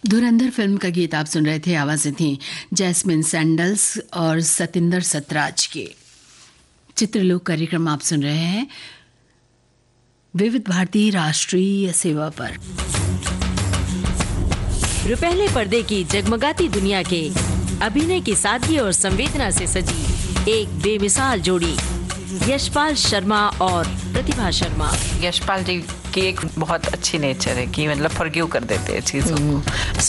धुरंधर film का गीत आप सुन रहे थे। आवाजें थी जैस्मिन सैंडल्स और सतिंदर सतराज के। चित्रलोक कार्यक्रम आप सुन रहे हैं विविध भारती राष्ट्रीय सेवा पर। रुपहले पर्दे की जगमगाती दुनिया के अभिनय की सादगी और संवेदना से सजी एक बेमिसाल जोड़ी, यशपाल शर्मा और प्रतिभा शर्मा। यशपाल जी की एक बहुत अच्छी नेचर है कि मतलब फॉरगिव कर देते हैं चीज़ों को।